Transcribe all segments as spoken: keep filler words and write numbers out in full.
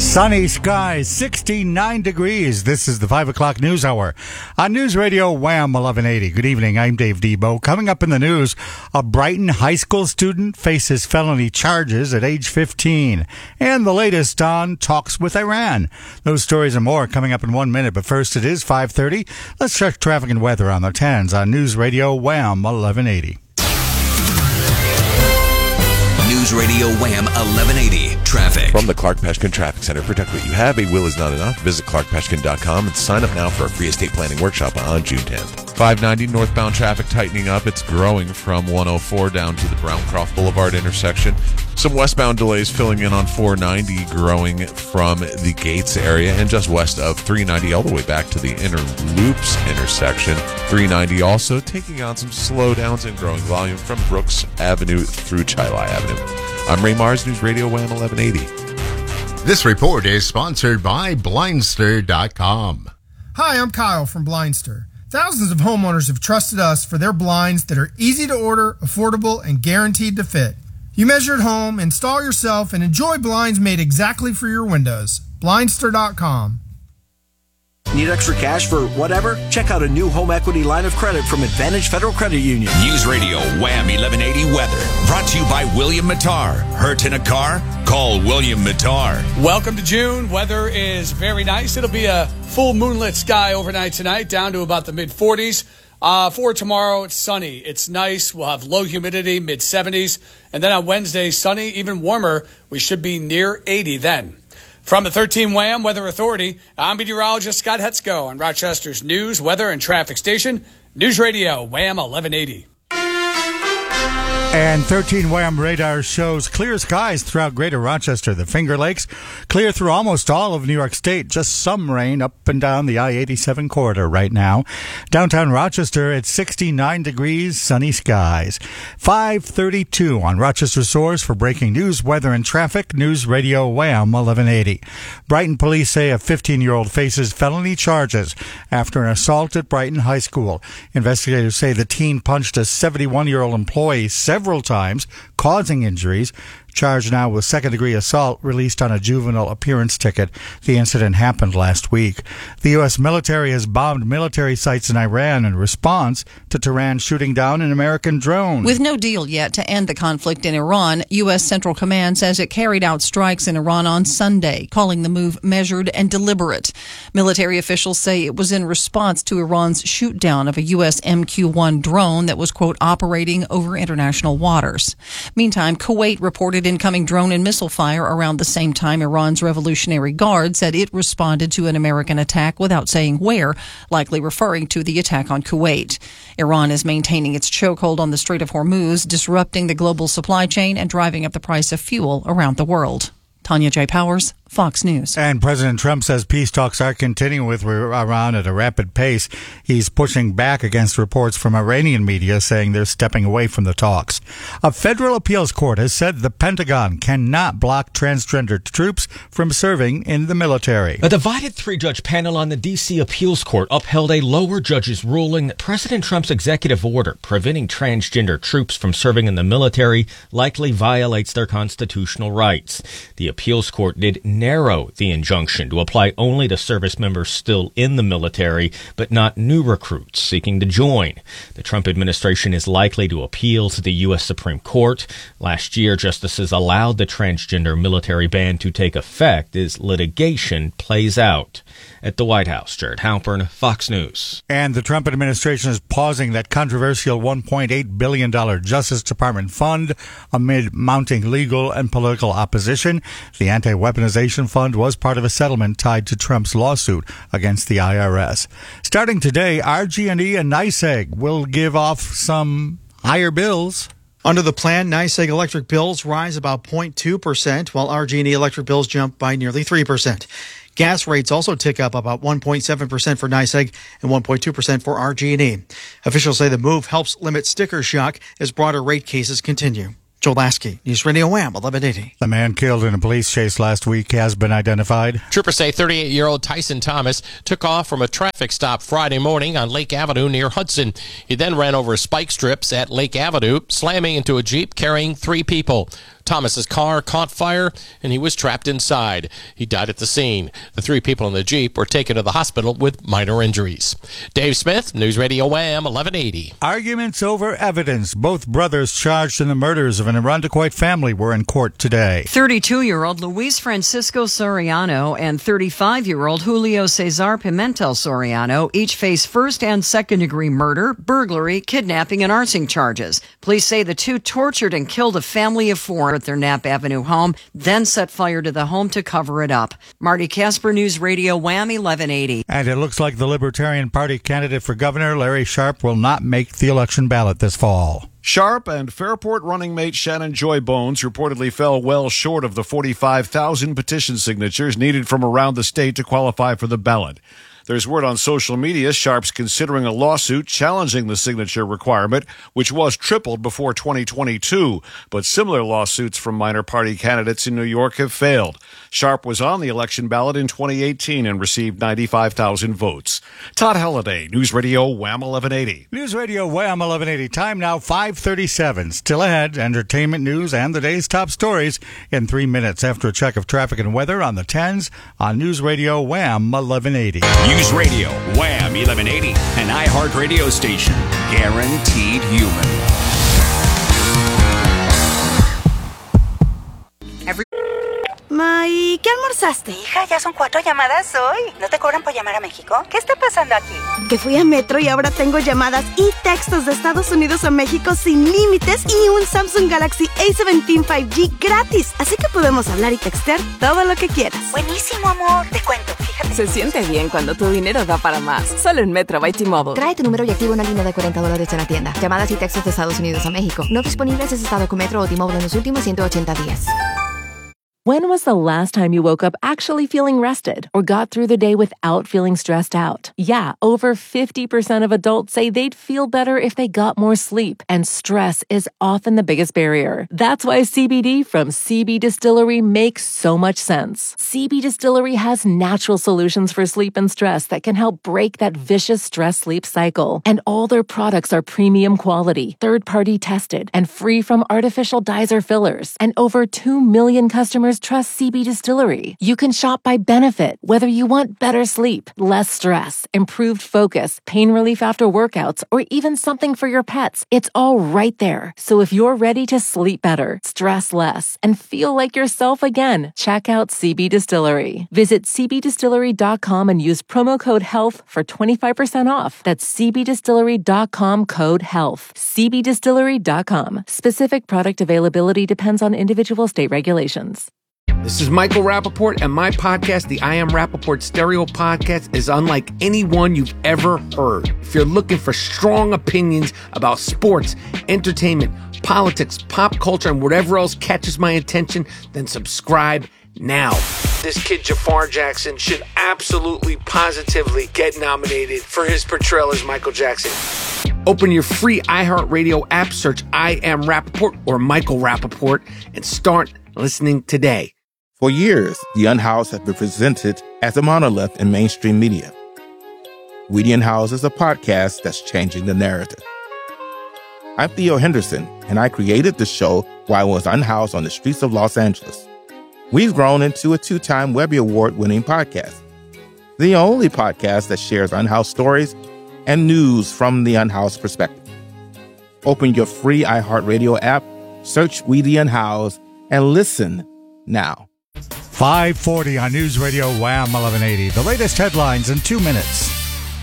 Sunny skies, sixty-nine degrees. This is the five o'clock news hour on News Radio Wham eleven eighty. Good evening, I'm Dave Debo. Coming up in the news, a Brighton high school student faces felony charges at age fifteen. And the latest on talks with Iran. Those stories and more coming up in one minute, but first it is five thirty. Let's check traffic and weather on the tens on News Radio Wham eleven eighty. News Radio Wham eleven eighty. Traffic. From the Clark Peshkin Traffic Center. Protect what you have. A will is not enough. Visit clark peshkin dot com and sign up now for a free estate planning workshop on June tenth. five ninety northbound traffic tightening up. It's growing from one oh four down to the Browncroft Boulevard intersection. Some westbound delays filling in on four ninety, growing from the Gates area and just west of three ninety all the way back to the Inner Loops intersection. three ninety also taking on some slowdowns and growing volume from Brooks Avenue through Chili Avenue. I'm Ray Mars, News Radio Wham eleven eighty. This report is sponsored by Blindster dot com. Hi, I'm Kyle from Blindster. Thousands of homeowners have trusted us for their blinds that are easy to order, affordable, and guaranteed to fit. You measure at home, install yourself, and enjoy blinds made exactly for your windows. Blindster dot com. Need extra cash for whatever? Check out a new home equity line of credit from Advantage Federal Credit Union. News Radio Wham eleven eighty Weather. Brought to you by William Mattar. Hurt in a car? Call William Mattar. Welcome to June. Weather is very nice. It'll be a full moonlit sky overnight tonight, down to about the mid forties. Uh, for tomorrow, it's sunny. It's nice. We'll have low humidity, mid seventies. And then on Wednesday, sunny, even warmer. We should be near eighty then. From the thirteen Wham Weather Authority, I'm meteorologist Scott Hetzko on Rochester's news, weather, and traffic station, News Radio Wham eleven eighty. And thirteen Wham radar shows clear skies throughout greater Rochester, the Finger Lakes, clear through almost all of New York State, just some rain up and down the I eighty-seven corridor right now. Downtown Rochester at sixty-nine degrees, sunny skies. five thirty-two on Rochester Source for breaking news, weather, and traffic, News Radio Wham eleven eighty. Brighton police say a fifteen-year-old faces felony charges after an assault at Brighton High School. Investigators say the teen punched a seventy-one-year-old employee several several times, causing injuries. Charged now with second-degree assault, released on a juvenile appearance ticket. The incident happened last week. The U S military has bombed military sites in Iran in response to Tehran shooting down an American drone. With no deal yet to end the conflict in Iran, U S Central Command says it carried out strikes in Iran on Sunday, calling the move measured and deliberate. Military officials say it was in response to Iran's shoot-down of a U S M Q one drone that was, quote, operating over international waters. Meantime, Kuwait reported incoming drone and missile fire around the same time Iran's Revolutionary Guard said it responded to an American attack without saying where, likely referring to the attack on Kuwait. Iran is maintaining its chokehold on the Strait of Hormuz, disrupting the global supply chain and driving up the price of fuel around the world. Tanya J. Powers, Fox News. And President Trump says peace talks are continuing with Iran at a rapid pace. He's pushing back against reports from Iranian media saying they're stepping away from the talks. A federal appeals court has said the Pentagon cannot block transgender troops from serving in the military. A divided three-judge panel on the D C appeals court upheld a lower judge's ruling that President Trump's executive order preventing transgender troops from serving in the military likely violates their constitutional rights. The appeals court did narrow the injunction to apply only to service members still in the military, but not new recruits seeking to join. The Trump administration is likely to appeal to the U S Supreme Court. Last year, justices allowed the transgender military ban to take effect as litigation plays out. At the White House, Jared Halpern, Fox News. And the Trump administration is pausing that controversial one point eight billion dollars Justice Department fund amid mounting legal and political opposition. The anti-weaponization fund was part of a settlement tied to Trump's lawsuit against the I R S. Starting today, R G and E and NYSEG will give off some higher bills. Under the plan, NYSEG electric bills rise about zero point two percent, while R G and E electric bills jump by nearly three percent. Gas rates also tick up about one point seven percent for NYSEG and one point two percent for R G and E. Officials say the move helps limit sticker shock as broader rate cases continue. Joel Lasky, News Radio Wham, eleven eighty. The man killed in a police chase last week has been identified. Troopers say thirty-eight-year-old Tyson Thomas took off from a traffic stop Friday morning on Lake Avenue near Hudson. He then ran over spike strips at Lake Avenue, slamming into a Jeep carrying three people. Thomas's car caught fire, and he was trapped inside. He died at the scene. The three people in the Jeep were taken to the hospital with minor injuries. Dave Smith, News Radio Wham, eleven eighty. Arguments over evidence. Both brothers charged in the murders of an Irondequoit family were in court today. thirty-two-year-old Luis Francisco Soriano and thirty-five-year-old Julio Cesar Pimentel Soriano each face first and second-degree murder, burglary, kidnapping, and arson charges. Police say the two tortured and killed a family of four at their Knapp Avenue home, then set fire to the home to cover it up. Marty Casper, News Radio Wham, eleven eighty. And it looks like the Libertarian Party candidate for governor, Larry Sharpe, will not make the election ballot this fall. Sharp and Fairport running mate Shannon Joy Bones reportedly fell well short of the forty-five thousand petition signatures needed from around the state to qualify for the ballot. There's word on social media Sharp's considering a lawsuit challenging the signature requirement, which was tripled before twenty twenty-two, but similar lawsuits from minor party candidates in New York have failed. Sharp was on the election ballot in twenty eighteen and received ninety-five thousand votes. Todd Halliday, News Radio Wham eleven eighty. News Radio Wham eleven eighty. Time now five thirty-seven. Still ahead, entertainment news and the day's top stories in three minutes after a check of traffic and weather on the tens on News Radio Wham eleven eighty. News Radio Wham eleven eighty, an iHeart radio station. Guaranteed human. Every- Ma, ¿y qué almorzaste? Hija, ya son cuatro llamadas hoy. ¿No te cobran por llamar a México? ¿Qué está pasando aquí? Que fui a Metro y ahora tengo llamadas y textos de Estados Unidos a México sin límites y un Samsung Galaxy A diecisiete cinco G gratis. Así que podemos hablar y textear todo lo que quieras. Buenísimo, amor. Te cuento, fíjate. Se siente bien cuando tu dinero da para más. Solo en Metro by T-Mobile. Trae tu número y activa una línea de cuarenta dólares en la tienda. Llamadas y textos de Estados Unidos a México. No disponibles en estado con Metro o T-Mobile en los últimos ciento ochenta días. When was the last time you woke up actually feeling rested or got through the day without feeling stressed out? Yeah, over fifty percent of adults say they'd feel better if they got more sleep, and stress is often the biggest barrier. That's why C B D from C B Distillery makes so much sense. C B Distillery has natural solutions for sleep and stress that can help break that vicious stress-sleep cycle. And all their products are premium quality, third-party tested, and free from artificial dyes or fillers. And over two million customers trust C B Distillery. You can shop by benefit, whether you want better sleep, less stress, improved focus, pain relief after workouts, or even something for your pets. It's all right there. So if you're ready to sleep better, stress less, and feel like yourself again, check out C B Distillery. Visit c b distillery dot com and use promo code HEALTH for twenty-five percent off. That's c b distillery dot com code HEALTH. c b distillery dot com. Specific product availability depends on individual state regulations. This is Michael Rappaport, and my podcast, the I Am Rappaport Stereo Podcast, is unlike any one you've ever heard. If you're looking for strong opinions about sports, entertainment, politics, pop culture, and whatever else catches my attention, then subscribe now. This kid, Jafar Jackson, should absolutely, positively get nominated for his portrayal as Michael Jackson. Open your free iHeartRadio app, search I Am Rappaport or Michael Rappaport, and start listening today. For years, The Unhoused has been presented as a monolith in mainstream media. We The Unhoused is a podcast that's changing the narrative. I'm Theo Henderson, and I created the show while I was unhoused on the streets of Los Angeles. We've grown into a two-time Webby Award-winning podcast, the only podcast that shares unhoused stories and news from the unhoused perspective. Open your free iHeartRadio app, search We The Unhoused, and listen now. five forty on News Radio Wham eleven eighty. The latest headlines in two minutes.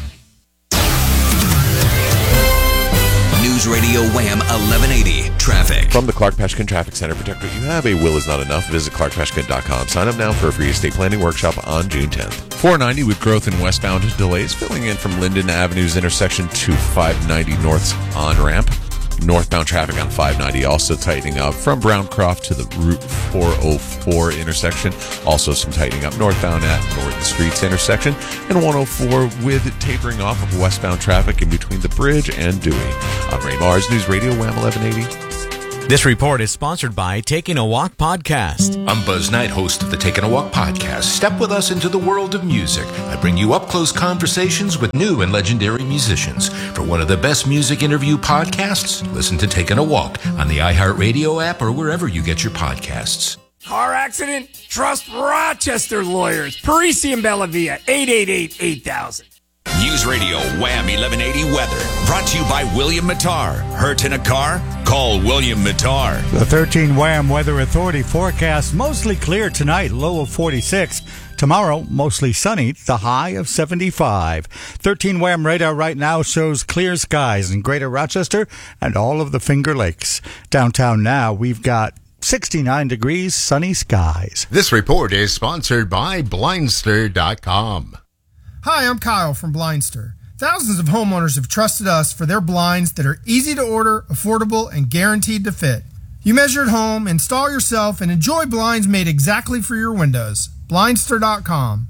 News Radio Wham eleven eighty. Traffic. From the Clark Peshkin Traffic Center, protect what you have. A will is not enough. Visit clark peshkin dot com. Sign up now for a free estate planning workshop on June tenth. four ninety with growth in westbound delays filling in from Linden Avenue's intersection to five ninety North's on-ramp. Northbound traffic on five ninety also tightening up from Browncroft to the Route four oh four intersection. Also some tightening up northbound at Norton Streets intersection. And one oh four with tapering off of westbound traffic in between the bridge and Dewey. I'm Ray Mars, News Radio Wham eleven eighty. This report is sponsored by Taking a Walk Podcast. I'm Buzz Knight, host of the Taking a Walk Podcast. Step with us into the world of music. I bring you up-close conversations with new and legendary musicians. For one of the best music interview podcasts, listen to Taking a Walk on the iHeartRadio app or wherever you get your podcasts. Car accident? Trust Rochester Lawyers. Parisi and Bellavia, eight eight eight, eight thousand. News Radio Wham eleven eighty Weather. Brought to you by William Mattar. Hurt in a car? Call William Mattar. The thirteen Wham Weather Authority forecast mostly clear tonight, low of forty-six. Tomorrow, mostly sunny, the high of seventy-five. thirteen Wham radar right now shows clear skies in Greater Rochester and all of the Finger Lakes. Downtown now, we've got sixty-nine degrees, sunny skies. This report is sponsored by Blindster dot com. Hi, I'm Kyle from Blindster. Thousands of homeowners have trusted us for their blinds that are easy to order, affordable, and guaranteed to fit. You measure at home, install yourself, and enjoy blinds made exactly for your windows. Blindster dot com.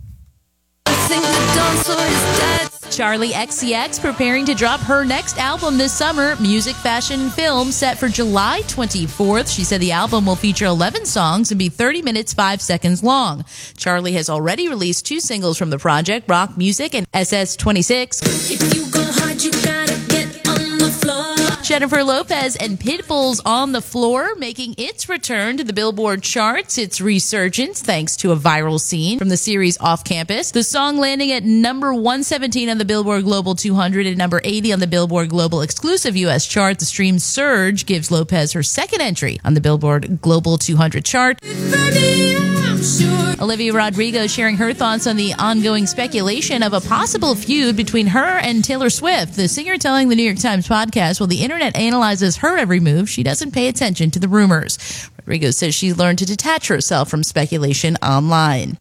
Charlie X C X preparing to drop her next album this summer, Music, Fashion, and Film, set for July twenty-fourth. She said the album will feature eleven songs and be thirty minutes, five seconds long. Charlie has already released two singles from the project, Rock Music and S S twenty-six. If you go hard, you gotta get on the floor. Jennifer Lopez and Pitbull's On the Floor making its return to the Billboard charts. Its resurgence thanks to a viral scene from the series Off Campus. The song landing at number one seventeen on the Billboard Global two hundred and number eighty on the Billboard Global Exclusive U S chart. The stream surge gives Lopez her second entry on the Billboard Global two hundred chart. Olivia Rodrigo sharing her thoughts on the ongoing speculation of a possible feud between her and Taylor Swift. The singer telling the New York Times podcast, while the internet analyzes her every move, she doesn't pay attention to the rumors. Rodrigo says she's learned to detach herself from speculation online.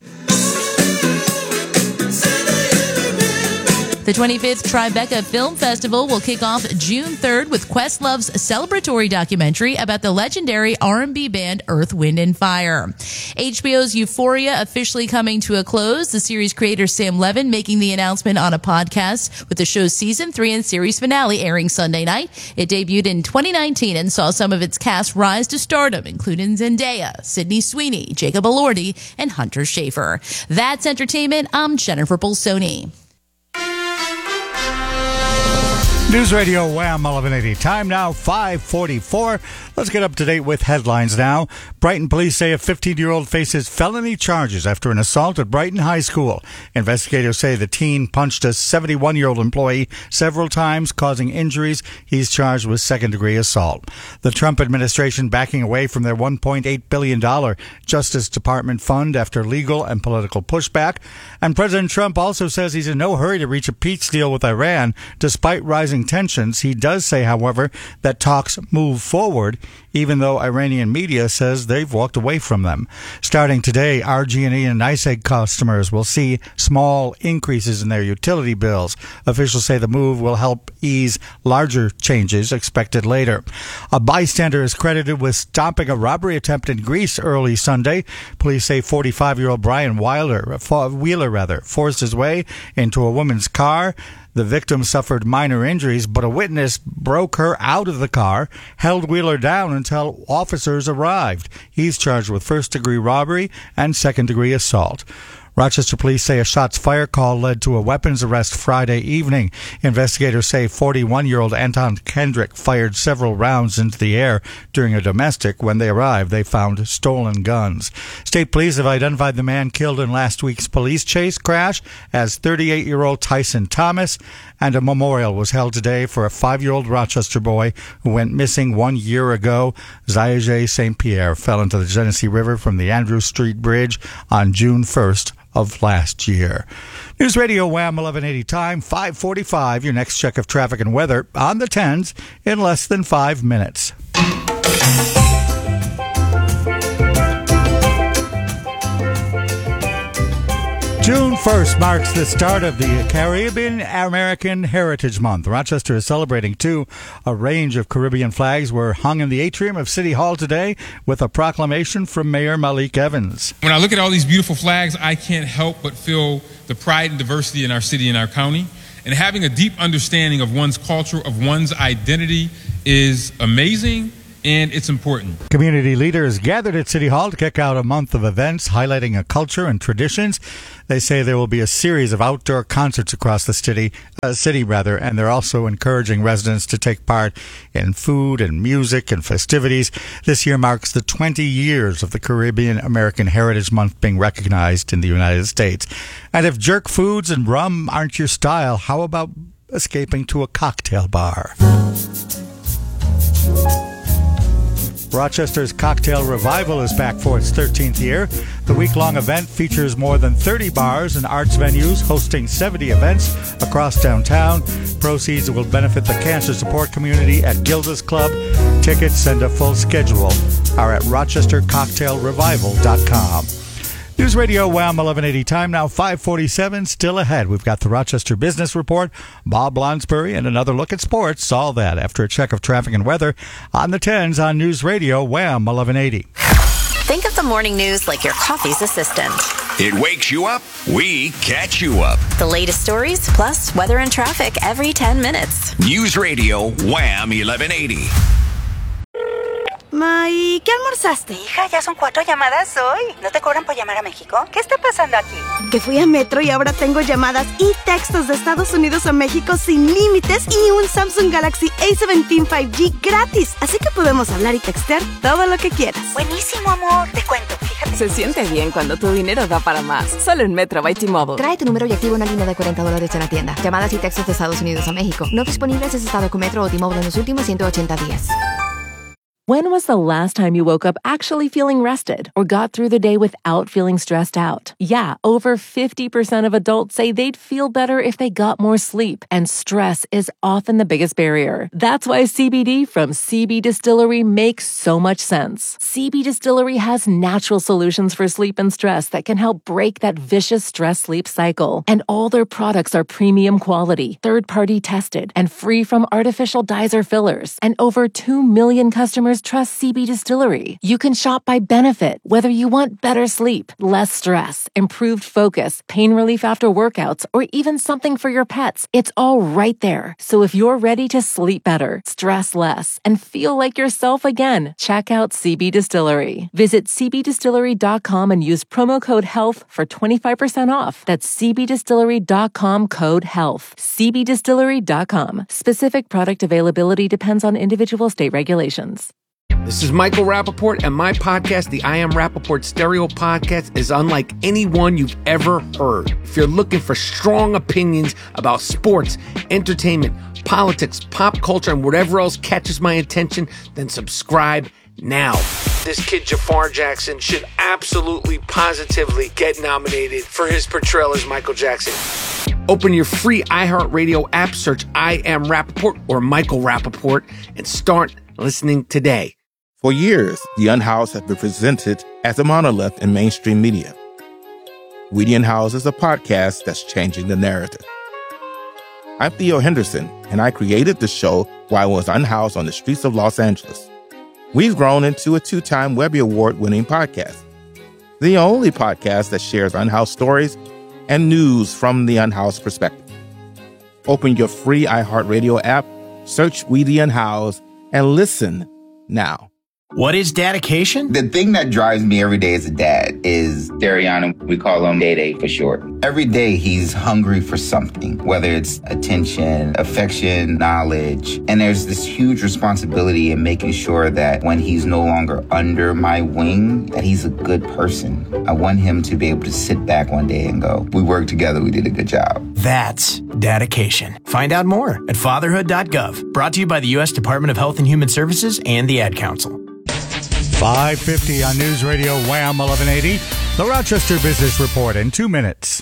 The twenty-fifth Tribeca Film Festival will kick off June third with Questlove's celebratory documentary about the legendary R and B band Earth, Wind and Fire. H B O's Euphoria officially coming to a close. The series creator Sam Levin making the announcement on a podcast, with the show's season three and series finale airing Sunday night. It debuted in twenty nineteen and saw some of its cast rise to stardom, including Zendaya, Sydney Sweeney, Jacob Elordi, and Hunter Schafer. That's entertainment. I'm Jennifer Bolsoni. News Radio Wham eleven eighty. Time now five forty-four. Let's get up to date with headlines now. Brighton police say a fifteen-year-old faces felony charges after an assault at Brighton High School. Investigators say the teen punched a seventy-one-year-old employee several times, causing injuries. He's charged with second-degree assault. The Trump administration backing away from their one point eight billion dollars Justice Department fund after legal and political pushback. And President Trump also says he's in no hurry to reach a peace deal with Iran, despite rising tensions. He does say, however, that talks move forward, even though Iranian media says they've walked away from them. Starting today, R G and E and NYSEG customers will see small increases in their utility bills. Officials say the move will help ease larger changes expected later. A bystander is credited with stopping a robbery attempt in Greece early Sunday. Police say forty-five-year-old Brian Wheeler, Wheeler rather, forced his way into a woman's car. The victim suffered minor injuries, but a witness broke her out of the car, held Wheeler down until officers arrived. He's charged with first-degree robbery and second-degree assault. Rochester police say a shots fired call led to a weapons arrest Friday evening. Investigators say forty-one-year-old Anton Kendrick fired several rounds into the air during a domestic. When they arrived, they found stolen guns. State police have identified the man killed in last week's police chase crash as thirty-eight-year-old Tyson Thomas, and a memorial was held today for a five-year-old Rochester boy who went missing one year ago. Zayaje Saint Pierre fell into the Genesee River from the Andrew Street Bridge on June first of last year. News Radio Wham eleven eighty time, five forty-five. Your next check of traffic and weather on the tens in less than five minutes. June first marks the start of the Caribbean American Heritage Month. Rochester is celebrating, too. A range of Caribbean flags were hung in the atrium of City Hall today with a proclamation from Mayor Malik Evans. When I look at all these beautiful flags, I can't help but feel the pride and diversity in our city and our county. And having a deep understanding of one's culture, of one's identity, is amazing and it's important. Community leaders gathered at City Hall to kick out a month of events highlighting a culture and traditions. They say there will be a series of outdoor concerts across the city, uh, city rather, and they're also encouraging residents to take part in food and music and festivities. This year marks the twenty years of the Caribbean American Heritage Month being recognized in the United States. And if jerk foods and rum aren't your style, how about escaping to a cocktail bar? Rochester's Cocktail Revival is back for its thirteenth year. The week-long event features more than thirty bars and arts venues hosting seventy events across downtown. Proceeds will benefit the cancer support community at Gilda's Club. Tickets and a full schedule are at rochester cocktail revival dot com. News Radio Wham eleven eighty, time now five forty-seven. Still ahead, we've got the Rochester Business Report, Bob Lonsbury, and another look at sports. All that after a check of traffic and weather on the tens on News Radio Wham eleven eighty. Think of the morning news like your coffee's assistant. It wakes you up, we catch you up. The latest stories, plus weather and traffic every ten minutes. News Radio Wham eleven eighty. Ma, ¿y qué almorzaste? Hija, ya son cuatro llamadas hoy. ¿No te cobran por llamar a México? ¿Qué está pasando aquí? Que fui a Metro y ahora tengo llamadas y textos de Estados Unidos a México sin límites y un Samsung Galaxy A diecisiete cinco G gratis. Así que podemos hablar y textear todo lo que quieras. Buenísimo, amor. Te cuento, fíjate. Se siente bien cuando tu dinero da para más. Solo en Metro by T-Mobile. Trae tu número y activa una línea de cuarenta dólares en la tienda. Llamadas y textos de Estados Unidos a México. No disponibles si has estado con Metro o T-Mobile en los últimos ciento ochenta días. When was the last time you woke up actually feeling rested or got through the day without feeling stressed out? Yeah, over fifty percent of adults say they'd feel better if they got more sleep, and stress is often the biggest barrier. That's why C B D from C B Distillery makes so much sense. C B Distillery has natural solutions for sleep and stress that can help break that vicious stress-sleep cycle. And all their products are premium quality, third-party tested, and free from artificial dyes or fillers. And over two million customers trust C B Distillery. You can shop by benefit, whether you want better sleep, less stress, improved focus, pain relief after workouts, or even something for your pets. It's all right there. So if you're ready to sleep better, stress less, and feel like yourself again, check out C B Distillery. Visit c b distillery dot com and use promo code HEALTH for twenty-five percent off. That's c b distillery dot com code HEALTH. c b distillery dot com. Specific product availability depends on individual state regulations. This is Michael Rappaport, and my podcast, the I Am Rappaport Stereo Podcast, is unlike anyone you've ever heard. If you're looking for strong opinions about sports, entertainment, politics, pop culture, and whatever else catches my attention, then subscribe now. This kid, Jafar Jackson, should absolutely, positively get nominated for his portrayal as Michael Jackson. Open your free iHeartRadio app, search I Am Rappaport or Michael Rappaport, and start listening today. For years, the Unhoused has been presented as a monolith in mainstream media. We the Unhoused is a podcast that's changing the narrative. I'm Theo Henderson, and I created the show while I was unhoused on the streets of Los Angeles. We've grown into a two-time Webby Award-winning podcast, the only podcast that shares unhoused stories and news from the unhoused perspective. Open your free iHeartRadio app, search We the Unhoused, and listen now. What is dedication? The thing that drives me every day as a dad is Dariana. We call him Day Day for short. Every day he's hungry for something, whether it's attention, affection, knowledge. And there's this huge responsibility in making sure that when he's no longer under my wing, that he's a good person. I want him to be able to sit back one day and go, we worked together, we did a good job. That's dedication. Find out more at fatherhood dot gov. Brought to you by the U S Department of Health and Human Services and the Ad Council. five fifty on News Radio Wham eleven eighty. The Rochester Business Report in two minutes.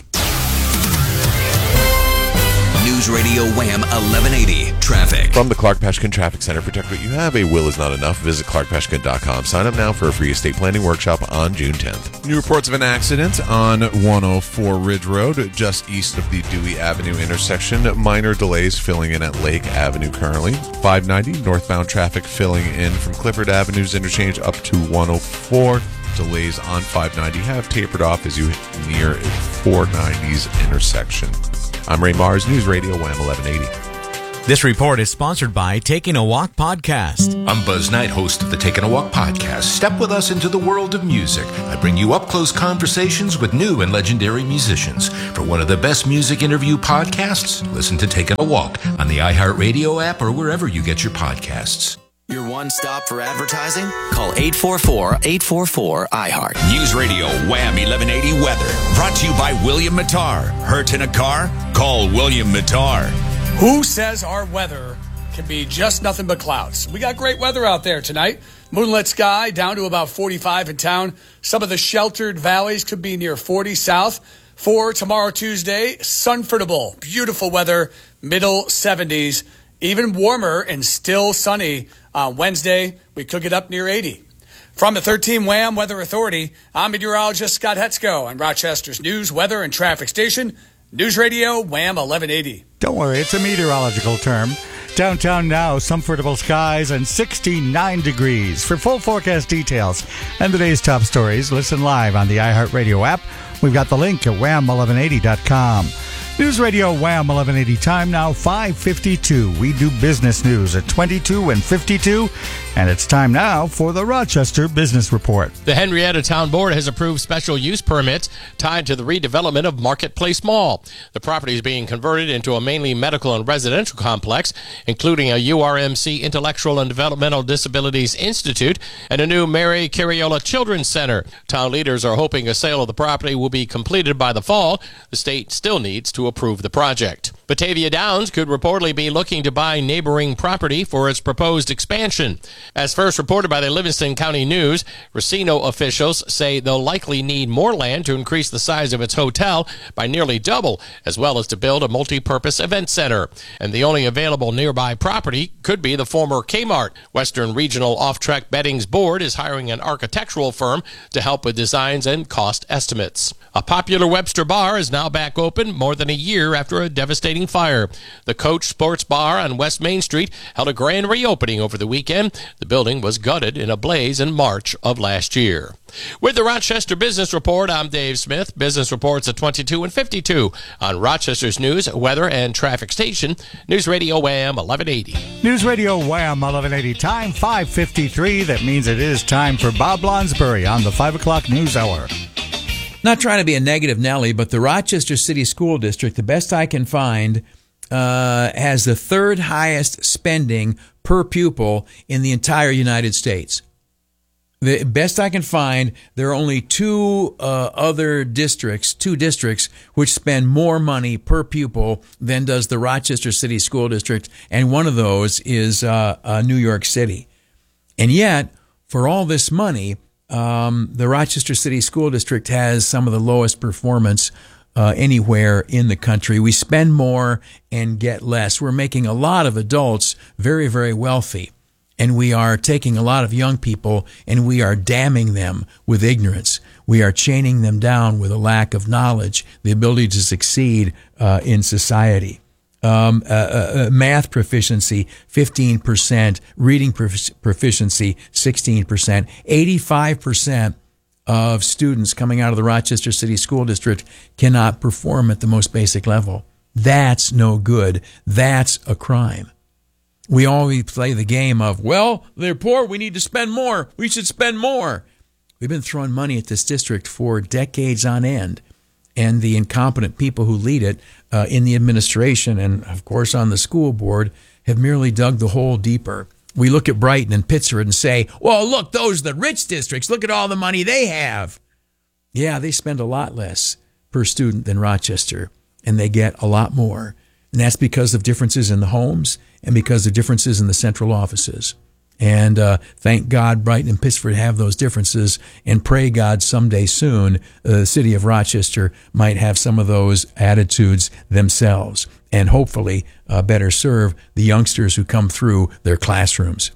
News Radio Wham eleven eighty. Traffic. From the Clark Pashkin Traffic Center, protect what you have. A will is not enough. Visit clark pashkin dot com. Sign up now for a free estate planning workshop on June tenth. New reports of an accident on one oh four Ridge Road, just east of the Dewey Avenue intersection. Minor delays filling in at Lake Avenue currently. five ninety northbound traffic filling in from Clifford Avenue's interchange up to one oh four. Delays on five ninety have tapered off as you near four ninety's intersection. I'm Ray Mars, News Radio Wham eleven eighty. This report is sponsored by Taking a Walk Podcast. I'm Buzz Knight, host of the Taking a Walk Podcast. Step with us into the world of music. I bring you up-close conversations with new and legendary musicians. For one of the best music interview podcasts, listen to Taking a Walk on the iHeartRadio app or wherever you get your podcasts. Your one stop for advertising? Call eight four four, eight four four, I heart. News Radio Wham eleven eighty Weather. Brought to you by William Mattar. Hurt in a car? Call William Mattar. Who says our weather can be just nothing but clouds? We got great weather out there tonight. Moonlit sky down to about forty-five in town. Some of the sheltered valleys could be near forty south. For tomorrow, Tuesday, sunfordable, beautiful weather, middle seventies. Even warmer and still sunny on Wednesday. We could get up near eighty. From the thirteen Wham Weather Authority, I'm meteorologist Scott Hetzko on Rochester's news, weather, and traffic station, News Radio Wham eleven eighty. Don't worry, it's a meteorological term. Downtown now, comfortable skies and sixty-nine degrees. For full forecast details and today's top stories, listen live on the iHeartRadio app. We've got the link at wham eleven eighty dot com. News Radio Wham eleven eighty, time now five fifty-two. We do business news at twenty-two and fifty-two, and it's time now for the Rochester Business Report. The Henrietta Town Board has approved special use permits tied to the redevelopment of Marketplace Mall. The property is being converted into a mainly medical and residential complex, including a U R M C Intellectual and Developmental Disabilities Institute and a new Mary Cariola Children's Center. Town leaders are hoping a sale of the property will be completed by the fall. The state still needs to approve the project. Batavia Downs could reportedly be looking to buy neighboring property for its proposed expansion. As first reported by the Livingston County News, Racino officials say they'll likely need more land to increase the size of its hotel by nearly double, as well as to build a multi-purpose event center. And the only available nearby property could be the former Kmart. Western Regional Off-Track Betting's board is hiring an architectural firm to help with designs and cost estimates. A popular Webster bar is now back open more than a year after a devastating fire. The Coach Sports Bar on West Main Street held a grand reopening over the weekend. The building was gutted in a blaze in March of last year. With the Rochester Business Report, I'm Dave Smith. Business reports at twenty-two and fifty-two on Rochester's news, weather, and traffic station, News Radio Wham eleven eighty. News Radio Wham eleven eighty, time five fifty-three. That means it is time for Bob Lonsbury on the five o'clock news hour. Not trying to be a negative Nelly, but the Rochester City School District, the best I can find, uh, has the third highest spending per pupil in the entire United States. The best I can find, there are only two uh, other districts, two districts, which spend more money per pupil than does the Rochester City School District, and one of those is uh, uh, New York City. And yet, for all this money, Um, the Rochester City School District has some of the lowest performance uh, anywhere in the country. We spend more and get less. We're making a lot of adults very, very wealthy, and we are taking a lot of young people and we are damning them with ignorance. We are chaining them down with a lack of knowledge, the ability to succeed uh, in society. Um, uh, uh, math proficiency, fifteen percent. Reading profic- proficiency, sixteen percent. eighty-five percent of students coming out of the Rochester City School District cannot perform at the most basic level. That's no good. That's a crime. We always play the game of, well, they're poor, we need to spend more. We should spend more. We've been throwing money at this district for decades on end. And the incompetent people who lead it uh, in the administration and, of course, on the school board have merely dug the hole deeper. We look at Brighton and Pittsford and say, well, look, those are the rich districts. Look at all the money they have. Yeah, they spend a lot less per student than Rochester, and they get a lot more. And that's because of differences in the homes and because of differences in the central offices. And uh, thank God Brighton and Pittsford have those differences, and pray God someday soon uh, the city of Rochester might have some of those attitudes themselves and hopefully uh, better serve the youngsters who come through their classrooms.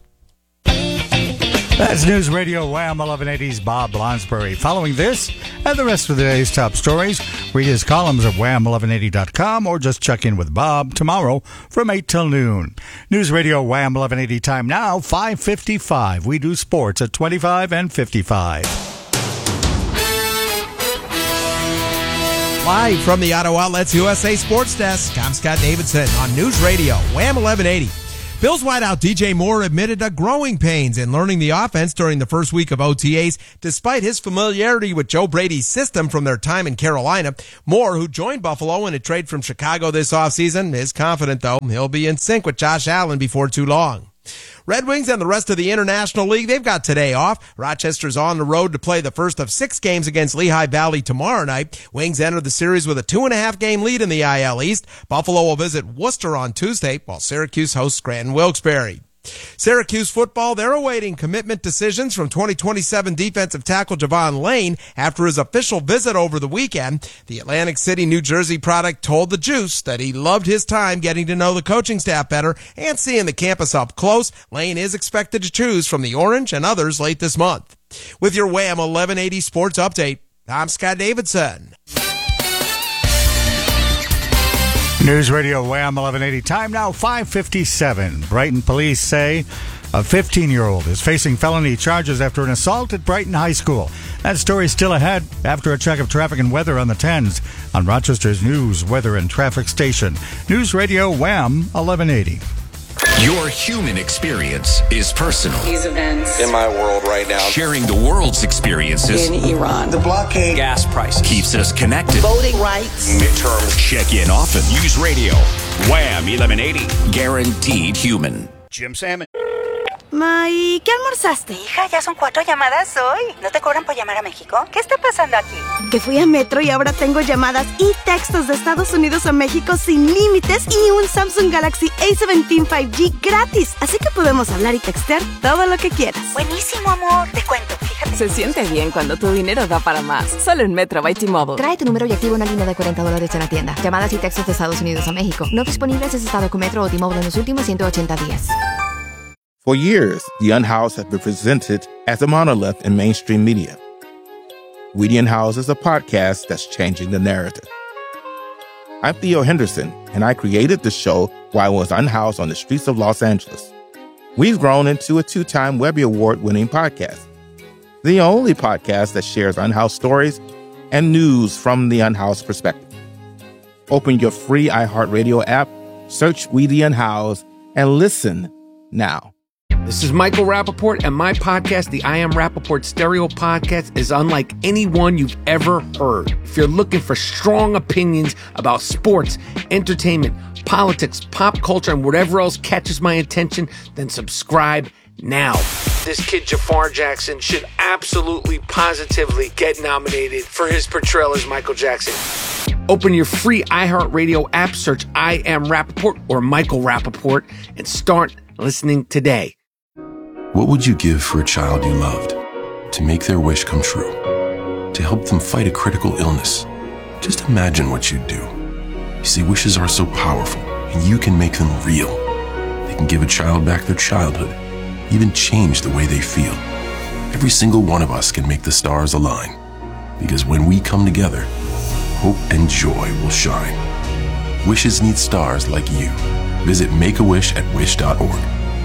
That's News Radio Wham eleven eighty's Bob Lonsbury. Following this and the rest of the day's top stories, read his columns at wham eleven eighty dot com or just check in with Bob tomorrow from eight till noon. News Radio Wham eleven eighty, time now five fifty-five. We do sports at twenty-five and fifty-five. Live from the Auto Outlet's U S A Sports Desk, I'm Scott Davidson on News Radio, Wham eleven eighty. Bills wideout D J Moore admitted to growing pains in learning the offense during the first week of O T As, despite his familiarity with Joe Brady's system from their time in Carolina. Moore, who joined Buffalo in a trade from Chicago this offseason, is confident, though, he'll be in sync with Josh Allen before too long. Red Wings and the rest of the International League, they've got today off. Rochester's on the road to play the first of six games against Lehigh Valley tomorrow night. Wings enter the series with a two and a half game lead in the I L East. Buffalo will visit Worcester on Tuesday, while Syracuse hosts Scranton Wilkes-Barre. Syracuse football, they're awaiting commitment decisions from twenty twenty-seven defensive tackle Javon Lane after his official visit over the weekend. The Atlantic City, New Jersey product told the Juice that he loved his time getting to know the coaching staff better and seeing the campus up close. Lane is expected to choose from the Orange and others late this month. With your Wham eleven eighty Sports Update, I'm Scott Davidson. News Radio Wham eleven eighty. Time now five fifty-seven. Brighton police say a fifteen-year-old is facing felony charges after an assault at Brighton High School. That story's still ahead after a check of traffic and weather on the tens on Rochester's News, Weather, and Traffic Station. News Radio Wham eleven eighty. Your human experience is personal. These events in my world right now. Sharing the world's experiences in Iran. The blockade. Gas prices. Keeps us connected. Voting rights. Midterms. Check in often. News Radio. Wham eleven eighty. Guaranteed human. Jim Salmon. Ma, ¿y qué almorzaste? Hija, ya son cuatro llamadas hoy. ¿No te cobran por llamar a México? ¿Qué está pasando aquí? Que fui a Metro y ahora tengo llamadas y textos de Estados Unidos a México sin límites y un Samsung Galaxy A diecisiete cinco G gratis. Así que podemos hablar y textear todo lo que quieras. Buenísimo, amor. Te cuento, fíjate. Se siente bien cuando tu dinero da para más. Solo en Metro by T-Mobile. Trae tu número y activa una línea de cuarenta dólares en la tienda. Llamadas y textos de Estados Unidos a México. No disponibles en estado con Metro o T-Mobile en los últimos ciento ochenta días. For years, the Unhoused have been presented as a monolith in mainstream media. We the Unhoused is a podcast that's changing the narrative. I'm Theo Henderson, and I created the show while I was unhoused on the streets of Los Angeles. We've grown into a two-time Webby Award-winning podcast, the only podcast that shares unhoused stories and news from the unhoused perspective. Open your free iHeartRadio app, search We the Unhoused, and listen now. This is Michael Rappaport, and my podcast, the I Am Rappaport Stereo Podcast, is unlike anyone you've ever heard. If you're looking for strong opinions about sports, entertainment, politics, pop culture, and whatever else catches my attention, then subscribe now. This kid, Jafar Jackson, should absolutely, positively get nominated for his portrayal as Michael Jackson. Open your free iHeartRadio app, search I Am Rappaport or Michael Rappaport, and start listening today. What would you give for a child you loved? To make their wish come true? To help them fight a critical illness? Just imagine what you'd do. You see, wishes are so powerful, and you can make them real. They can give a child back their childhood, even change the way they feel. Every single one of us can make the stars align. Because when we come together, hope and joy will shine. Wishes need stars like you. Visit Make a Wish at wish dot org.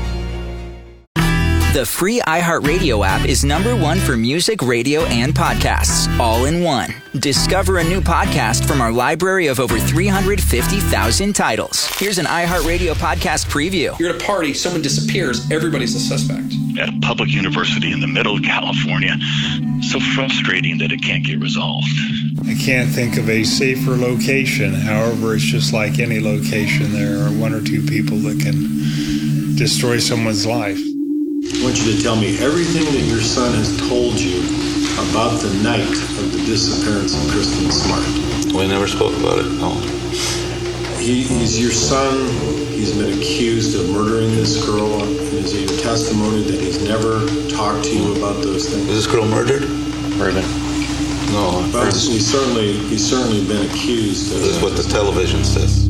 The free iHeartRadio app is number one for music, radio, and podcasts, all in one. Discover a new podcast from our library of over three hundred fifty thousand titles. Here's an iHeartRadio podcast preview. You're at a party, someone disappears, everybody's a suspect. At a public university in the middle of California. So frustrating that it can't get resolved. I can't think of a safer location. However, it's just like any location. There are one or two people that can destroy someone's life. I want you to tell me everything that your son has told you about the night of the disappearance of Kristen Smart. We never spoke about it, no. He, he's your son. He's been accused of murdering this girl. And is it your testimony that he's never talked to you about those things? Is this girl murdered? Murdered. No. But he's certainly, he's certainly been accused of This is what the television says.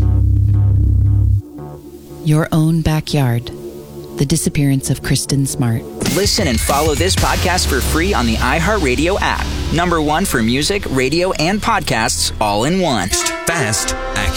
Your own backyard. The disappearance of Kristen Smart. Listen and follow this podcast for free on the iHeartRadio app. Number one for music, radio, and podcasts, all in one. Fast,